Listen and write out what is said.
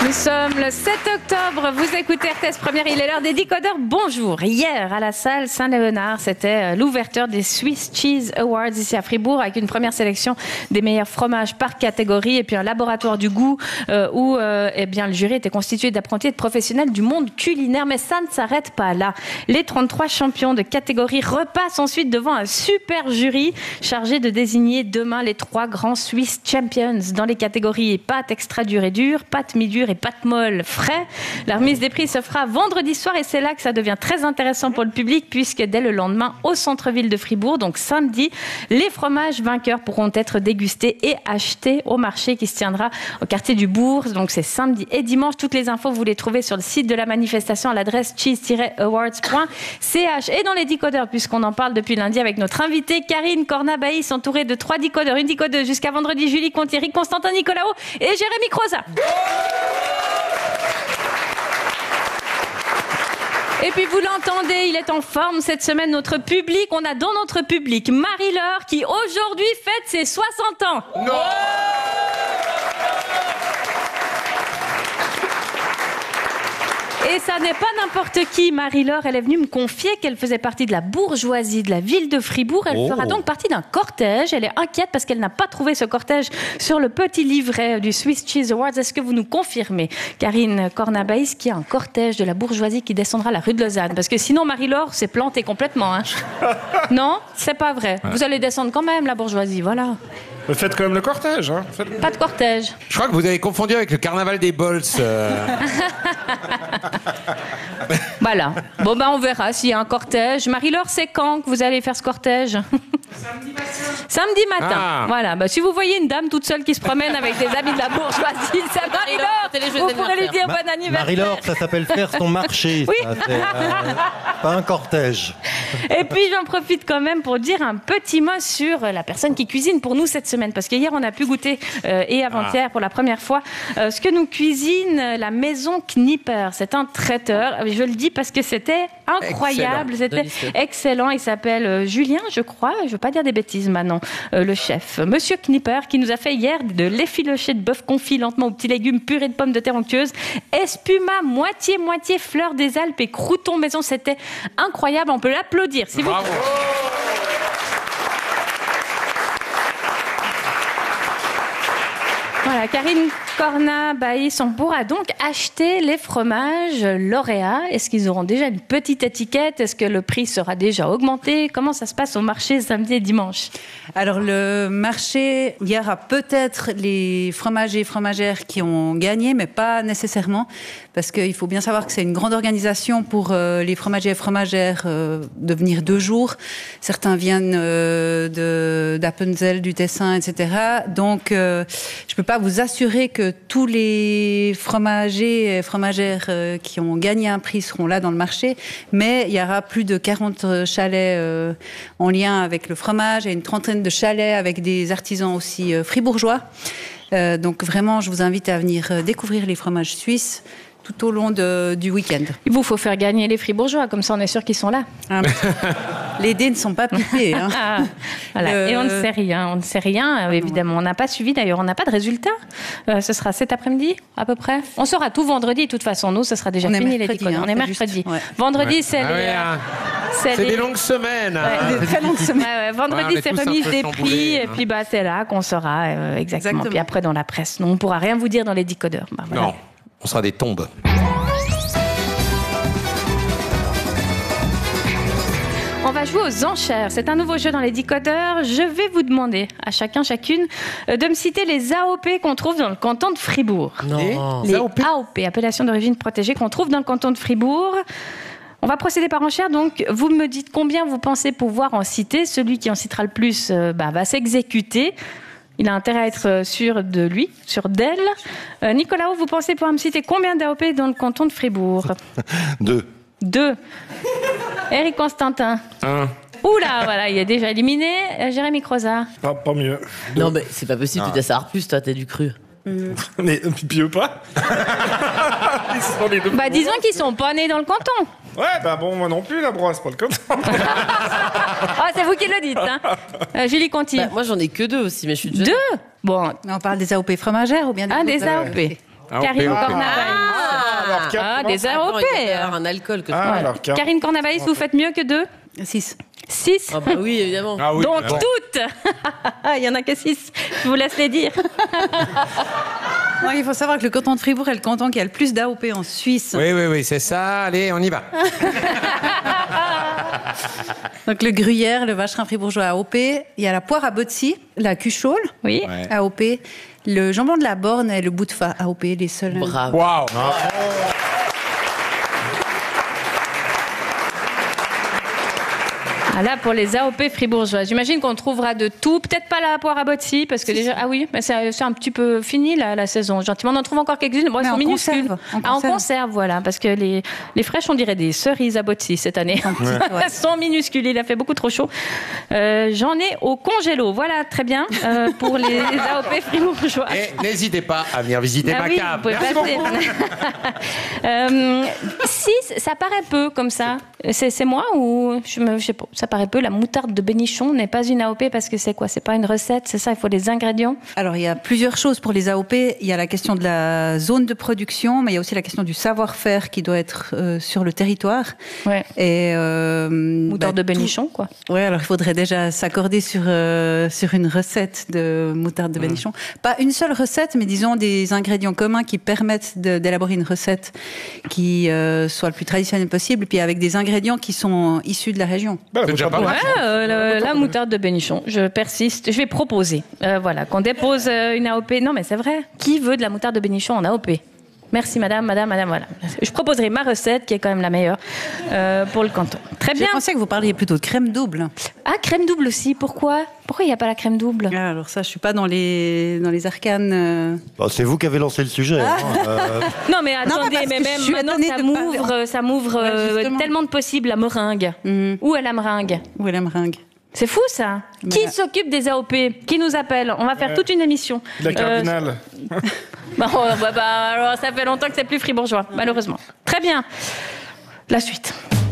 Nous sommes le 7 octobre, vous écoutez RTS Première, il est l'heure des décodeurs. Bonjour. Hier, à la salle Saint-Léonard, c'était l'ouverture des Swiss Cheese Awards ici à Fribourg, avec une première sélection des meilleurs fromages par catégorie et puis un laboratoire du goût où le jury était constitué d'apprentis et de professionnels du monde culinaire. Mais ça ne s'arrête pas là. Les 33 champions de catégorie repassent ensuite devant un super jury chargé de désigner demain les 3 grands Swiss Champions dans les catégories pâtes extra dures et dures, pâtes mi-dures et pâtes molles frais. La remise des prix se fera vendredi soir et c'est là que ça devient très intéressant pour le public puisque dès le lendemain au centre-ville de Fribourg, donc samedi, les fromages vainqueurs pourront être dégustés et achetés au marché qui se tiendra au quartier du Bourg. Donc c'est samedi et dimanche. Toutes les infos vous les trouvez sur le site de la manifestation à l'adresse cheese-awards.ch et dans les décodeurs puisqu'on en parle depuis lundi avec notre invitée Karine Cornabaïs entourée de 3 décodeurs, une décodeuse jusqu'à vendredi, Julie Contieri, Constantin Nicolaou et Jérémy Croza. Et puis vous l'entendez, il est en forme cette semaine, notre public. On a dans notre public Marie-Laure qui aujourd'hui fête ses 60 ans. Non. Et ça n'est pas n'importe qui, Marie-Laure. Elle est venue me confier qu'elle faisait partie de la bourgeoisie de la ville de Fribourg. Elle fera donc partie d'un cortège. Elle est inquiète parce qu'elle n'a pas trouvé ce cortège sur le petit livret du Swiss Cheese Awards. Est-ce que vous nous confirmez, Karine Cornabaïs, qu'il y a un cortège de la bourgeoisie qui descendra la rue de Lausanne? Parce que sinon, Marie-Laure s'est plantée complètement. Hein. Non, c'est pas vrai. Vous allez descendre quand même, la bourgeoisie, voilà. Mais faites quand même le cortège. Hein. Pas de cortège. Je crois que vous avez confondu avec le carnaval des Bols. Voilà. Bon, on verra s'il y a un cortège. Marie-Laure, c'est quand que vous allez faire ce cortège? Samedi matin. Ah. Voilà. Si vous voyez une dame toute seule qui se promène avec des amis de la bourgeoisie, c'est Marie-Laure. Vous pourrez lui dire bon anniversaire. Marie-Laure, ça s'appelle faire son marché. Oui. Ça, c'est, pas un cortège. Et puis, j'en profite quand même pour dire un petit mot sur la personne qui cuisine pour nous cette semaine. Parce qu'hier, on a pu goûter, et avant-hier, pour la première fois, ce que nous cuisine la maison Knipper. C'est un traiteur. Je le dis parce que c'était incroyable. C'était excellent. Il s'appelle Julien, je crois. Je ne veux pas dire des bêtises maintenant. Le chef, Monsieur Knipper, qui nous a fait hier de l'effiloché de bœuf confit lentement aux petits légumes, purée de pommes de terre onctueuses, espuma moitié fleur des Alpes et croûtons maison. C'était incroyable. On peut l'applaudir. Si Bravo. Voilà, Karine Cornabaïs, on pourra donc acheter les fromages lauréats. Est-ce qu'ils auront déjà une petite étiquette? Est-ce que le prix sera déjà augmenté? Comment ça se passe au marché samedi et dimanche? Alors le marché, il y aura peut-être les fromagers et fromagères qui ont gagné, mais pas nécessairement, parce qu'il faut bien savoir que c'est une grande organisation pour les fromagers et fromagères de venir 2 jours. Certains viennent d'Appenzell, du Tessin, etc. Donc je peux pas vous assurer que tous les fromagers et fromagères qui ont gagné un prix seront là dans le marché, mais il y aura plus de 40 chalets en lien avec le fromage et une trentaine de chalets avec des artisans aussi fribourgeois. Donc vraiment, je vous invite à venir découvrir les fromages suisses tout au long du week-end. Il vous faut faire gagner les fribourgeois, comme ça on est sûr qu'ils sont là. Les dés ne sont pas pipés. Hein. Voilà. Et on ne sait rien, évidemment. On n'a pas suivi d'ailleurs, on n'a pas de résultats. Ce sera cet après-midi, à peu près. On saura tout vendredi, de toute façon. Nous, ce sera déjà fini les décodeurs. On est mercredi. Ouais. Vendredi, c'est des longues semaines. Des très longues semaines. Vendredi, c'est remise des prix. Et puis, c'est là qu'on saura exactement. Puis après, dans la presse. Nous, on ne pourra rien vous dire dans les décodeurs. Voilà. Non. On sera des tombes. On va jouer aux enchères. C'est un nouveau jeu dans les décodeurs. Je vais vous demander à chacune de me citer les AOP qu'on trouve dans le canton de Fribourg. Non. Les AOP, appellation d'origine protégée qu'on trouve dans le canton de Fribourg. On va procéder par enchère, donc vous me dites combien vous pensez pouvoir en citer. Celui qui en citera le plus va s'exécuter. Il a intérêt à être sûr de lui, sûr d'elle. Nicolas, vous pensez pouvoir me citer combien d'AOP dans le canton de Fribourg? 2. Eric Constantin? 1. Oula, voilà, il est déjà éliminé. Jérémy Croza? Pas mieux. Non, mais c'est pas possible, tu dois savoir plus, toi, t'es du cru. Mais pieux pas. Disons qu'ils sont pas nés dans le canton. Ouais, moi non plus, la brosse, pas le canton. C'est vous qui le dites, hein. Julie Conti? Moi, j'en ai que 2 aussi, mais je suis déjà... 2? Bon. On parle des AOP fromagères ou bien des des AOP. Karine Cornavalis. Des Attends, AOP. il doit y avoir un alcool que alors, Karine Cornavalis, vous faites mieux que 2 6. 6 Ah bah oui, évidemment. Ah oui. Donc toutes il y en a que 6. Je vous laisse les dire. Non, il faut savoir que le canton de Fribourg est le canton qui a le plus d'AOP en Suisse. Oui, c'est ça. Allez, on y va. Donc le gruyère, le vacherin fribourgeois AOP, il y a la poire à Botsy, la cuchole Oui. AOP, le jambon de la Borne et le bout de fa AOP, les seuls. Bravo. Waouh. Ah là, pour les AOP fribourgeois, j'imagine qu'on trouvera de tout. Peut-être pas la poire à Botsy, parce que déjà... Ah oui, mais c'est un petit peu fini, la saison. Gentiment, on en trouve encore quelques-unes. Bon, elles Mais sont en minuscules. conserve, En conserve, voilà. Parce que les fraîches, on dirait des cerises à Botsy cette année. Elles sont minuscules, il a fait beaucoup trop chaud. J'en ai au congélo. Voilà, très bien, pour les AOP fribourgeois. Et n'hésitez pas à venir visiter ma oui, cave. vous pouvez passer. 6, ça paraît peu comme ça. C'est moi ou je sais pas. Ça paraît peu. La moutarde de Bénichon n'est pas une AOP parce que c'est quoi? C'est pas une recette, c'est ça? Il faut des ingrédients. Alors il y a plusieurs choses pour les AOP. Il y a la question de la zone de production, mais il y a aussi la question du savoir-faire qui doit être sur le territoire. Ouais. Et Moutarde de Bénichon, quoi. Ouais, alors il faudrait déjà s'accorder sur une recette de moutarde de Bénichon. Pas une seule recette, mais disons des ingrédients communs qui permettent d'élaborer une recette qui soit le plus traditionnelle possible, puis avec des ingrédients qui sont issus de la région. C'est déjà pas mal. La moutarde de Bénichon, je persiste. Je vais proposer, voilà, qu'on dépose une AOP. Non, mais c'est vrai. Qui veut de la moutarde de Bénichon en AOP? Merci madame, voilà. Je proposerai ma recette, qui est quand même la meilleure pour le canton. Très bien. Je pensais que vous parliez plutôt de crème double. Ah, crème double aussi, pourquoi il n'y a pas la crème double? Ah, alors ça, je suis pas dans les arcanes. Bah, c'est vous qui avez lancé le sujet. Non, mais attendez, parce mais que même je suis maintenant, étonnée ça m'ouvre Ouais, justement. tellement de possibles, la meringue. Où est la meringue? Où est la meringue? C'est fou, ça. Qui s'occupe des AOP? Qui nous appelle? On va faire toute une émission. La cardinale. Alors, ça fait longtemps que c'est plus fribourgeois, malheureusement. Très bien. La suite.